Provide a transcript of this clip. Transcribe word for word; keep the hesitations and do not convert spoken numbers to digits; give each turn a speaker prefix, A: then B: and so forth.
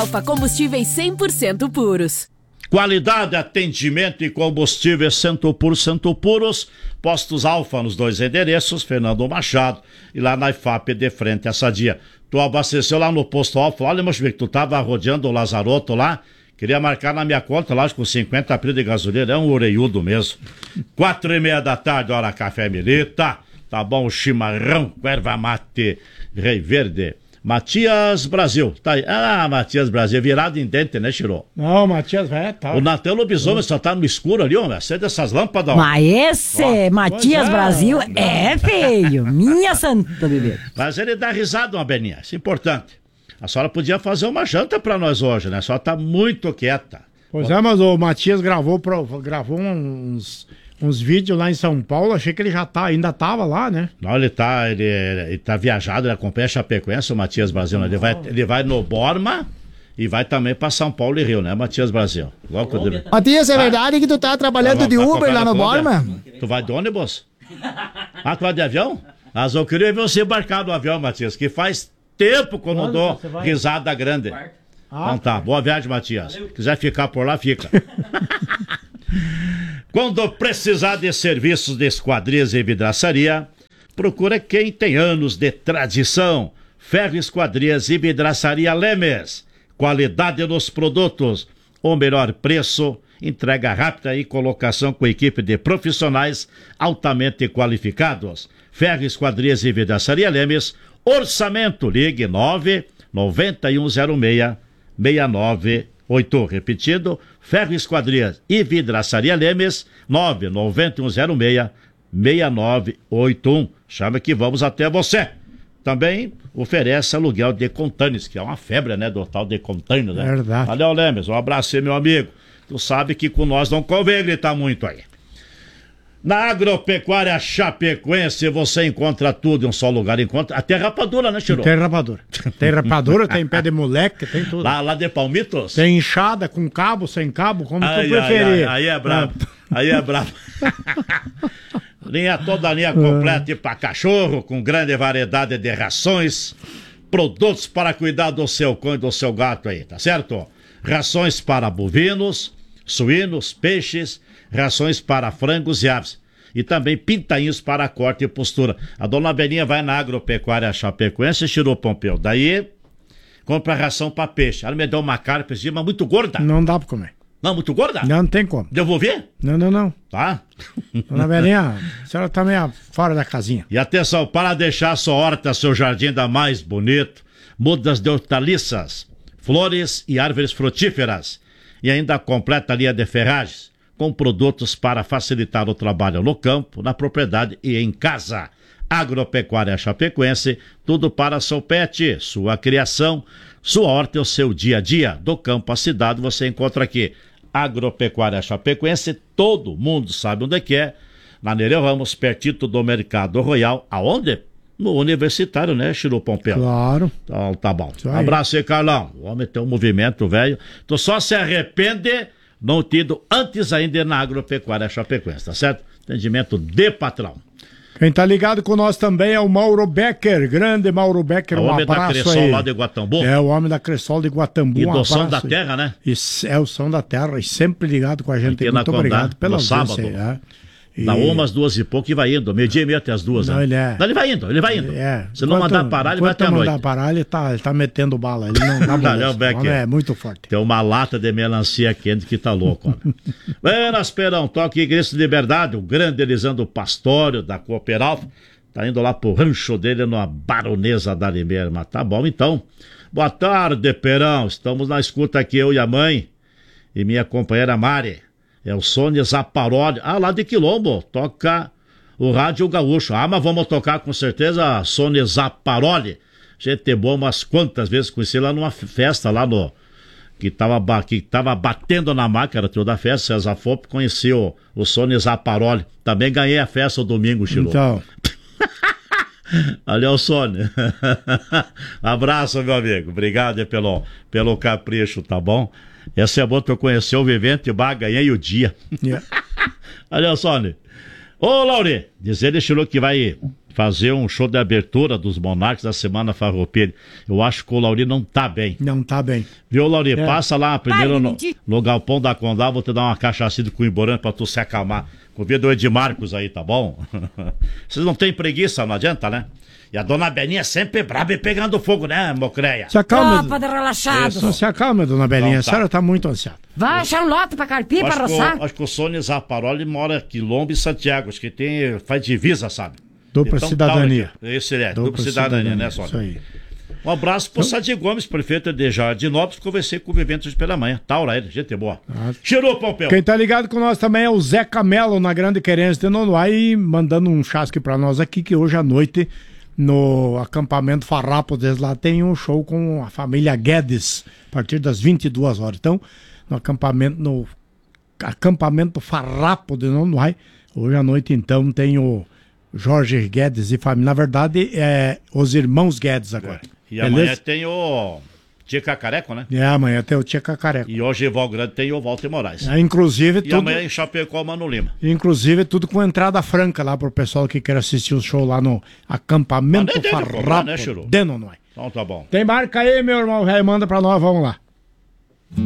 A: Alfa, combustíveis cem por cento puros.
B: Qualidade, atendimento e combustíveis cem por cento puros. Postos Alfa nos dois endereços, Fernando Machado e lá na I F A P de frente a Sadia. Tu abasteceu lá no posto Alfa, olha, meu filho, tu tava rodeando o Lazaroto lá, queria marcar na minha conta lá com cinquenta pila de gasolina, é um oreiudo mesmo. Quatro e meia da tarde, hora café milita, tá bom, chimarrão, erva mate, Rei Verde. Matias Brasil, tá aí. Ah, Matias Brasil, virado em dente, né, Chirô?
C: Não, Matias, é, tá.
B: O Natan Lobisomem só tá no escuro ali, ó, acende essas lâmpadas, ó.
D: Mas esse ó, Matias é, Brasil não. é feio, minha santa bebê.
B: Mas ele dá risada, uma beninha, isso é importante. A senhora podia fazer uma janta pra nós hoje, né? A senhora tá muito quieta.
C: Pois ó. é, mas o Matias gravou, pro, gravou uns... uns vídeos lá em São Paulo, achei que ele já tá, ainda tava lá, né?
B: Não, ele tá, ele, ele tá viajado, ele acompanha a Chapecoense, o Matias Brasil, né? ele, vai, ele vai no Borma e vai também pra São Paulo e Rio, né, Matias Brasil? Logo ele...
E: Matias, é ah, verdade que tu tá trabalhando tá, de Uber lá no Borma?
B: Tu vai de ônibus? Ah, tu vai de avião? Mas eu queria ver você embarcar no avião, Matias, que faz tempo que eu não dou risada grande. Ah, então tá, boa viagem, Matias. Valeu. Quiser ficar por lá, fica. Quando precisar de serviços de esquadrias e vidraçaria, procura quem tem anos de tradição. Ferro Esquadrias e Vidraçaria Lemes. Qualidade nos produtos, o melhor preço, entrega rápida e colocação com equipe de profissionais altamente qualificados. Ferro Esquadrias e Vidraçaria Lemes. Orçamento, ligue nove nove um zero seis seis nove oito. Repetido, Ferro Esquadrias e Vidraçaria Lemes, nove nove um zero seis seis nove oito um. Chama que vamos até você. Também oferece aluguel de containers, que é uma febre, né, do tal de container, né?
C: Verdade.
B: Valeu, Lemes, um abraço aí, meu amigo. Tu sabe que com nós não convém gritar muito aí. Na Agropecuária Chapecoense você encontra tudo em um só lugar. Encontra até rapadura, né, Chirô?
C: Tem rapadura. Tem rapadura, tem pé de moleque, tem tudo.
B: Lá, lá de Palmitos?
C: Tem enxada com cabo, sem cabo, como
B: ai,
C: tu preferir.
B: Ai, ai, aí é brabo. Ah. Aí é brabo. Linha toda a linha completa e para cachorro, com grande variedade de rações, produtos para cuidar do seu cão e do seu gato aí, tá certo? Rações para bovinos, suínos, peixes, rações para frangos e aves. E também pintainhos para corte e postura. A dona Belinha vai na Agropecuária Chapecoense e tirou Pompeu. Daí, compra ração para peixe. Ela me deu uma carpa esse dia, mas muito gorda.
C: Não dá para comer.
B: Não, muito gorda?
C: Não, não tem como.
B: Devolver?
C: Não, não, não.
B: Tá.
C: Dona Belinha, a senhora tá meio fora da casinha.
B: E atenção, para deixar sua horta, seu jardim ainda mais bonito, mudas de hortaliças, flores e árvores frutíferas. E ainda completa a linha de ferragens, com produtos para facilitar o trabalho no campo, na propriedade e em casa. Agropecuária Chapecoense, tudo para seu pet, sua criação, sua horta e o seu dia a dia. Do campo à cidade você encontra aqui. Agropecuária Chapecoense, todo mundo sabe onde é que é. Na Nereu Ramos, pertito do Mercado Royal. Aonde? No Universitário, né, Chiru Pompeu?
C: Claro.
B: Então tá bom. Um abraço aí, Carlão. O homem tem um movimento, velho. Tu só se arrepende não tido antes ainda na Agropecuária Chapecoense, tá certo? Atendimento de patrão.
C: Quem tá ligado com nós também é o Mauro Becker, grande Mauro Becker, um abraço aí. O homem da Cressol lá de Guatambu. É, o homem da Cressol de Guatambu.
B: E do Som da Terra, né?
C: Isso, é o Som da Terra, e sempre ligado com a gente. Muito obrigado pela
B: sábado.
C: É. E...
B: Dá umas, duas e pouco e vai indo. Meio dia e meio até as duas,
C: não,
B: né?
C: Ele é...
B: Não, ele vai indo, ele vai indo.
C: É.
B: Se não mandar parar, ele vai até a noite. Se
C: mandar parar, ele tá, ele tá metendo bala. Ele não dá bala. É muito forte.
B: Tem uma lata de melancia quente que tá louco, ó. Buenas, Perão, toque Igreja de Liberdade, o grande Elisandro Pastório da Cooperal. Tá indo lá pro rancho dele, na Baronesa da Limeira. Mas tá bom, então. Boa tarde, Perão. Estamos na escuta aqui, eu e a mãe. E minha companheira Mari. É o Sônia Zaparoli. Ah, lá de Quilombo. Toca o Rádio Gaúcho. Ah, mas vamos tocar com certeza a Sônia Zaparoli. Gente boa, umas quantas vezes conheci lá numa festa lá no... Que tava, que tava batendo na máquina, tio da festa, César Fope, conheci o, o Sônia Zaparoli. Também ganhei a festa o domingo, Chilu.
C: Então...
B: Ali é o Sônia. Abraço, meu amigo. Obrigado pelo, pelo capricho, tá bom? Esse é bom que eu conheci o vivente, bah, ganhei o dia. Yeah. Ali é o Sônia. Ô, Lauri, diz ele, Chilu, que vai fazer um show de abertura dos Monarcas da Semana Farroupilha. Eu acho que o Lauri não tá bem.
C: Não tá bem.
B: Viu, Lauri? É. Passa lá primeiro no, no Galpão da Condá, vou te dar uma cachaça de Coimborã pra tu se acalmar. Convida o Edmarcos aí, tá bom? Vocês não têm preguiça, não adianta, né? E a dona Belinha sempre braba e pegando fogo, né, Mocreia?
C: Se acalma.
D: Tropa de relaxado.
C: Não se acalma, dona Belinha.
B: Então, tá.
C: A senhora tá muito ansiada.
D: Vai achar um lote pra carpir, pra roçar?
B: Acho que o Sônia Zaparoli mora aqui, Quilombo e Santiago. Acho que tem, faz divisa, sabe?
C: Dupla então, cidadania.
B: Tá, esse é, dupla, dupla cidadania, cidadania, né, Sônia? Isso aí. Um abraço pro então... Sadi Gomes, prefeito de Jardinópolis, conversei com o Vivente hoje pela manhã. Taura ele, gente boa. Ah. Cheirou, Pompeu.
C: Quem tá ligado com nós também é o Zé Camelo, na Grande Querência de Nonoai, mandando um chasque pra nós aqui, que hoje à noite, no acampamento Farrápodes, lá tem um show com a família Guedes, a partir das vinte e duas horas. Então, no acampamento, no acampamento Farrápodes de Nonoai, hoje à noite, então, tem o Jorge Guedes e família. Na verdade, é os irmãos Guedes agora.
B: É. E beleza? Amanhã tem o Tia Cacareco, né?
C: É, amanhã tem o Tia Cacareco.
B: E hoje em Val Grande tem o Walter Moraes.
C: É, inclusive
B: e
C: tudo...
B: amanhã em Chapecó, Mano Lima.
C: Inclusive tudo com entrada franca lá pro pessoal que quer assistir o show lá no acampamento Farrápodes, né, de Nonoai.
B: Então tá bom.
C: Tem marca aí, meu irmão velho? Manda pra nós, vamos lá.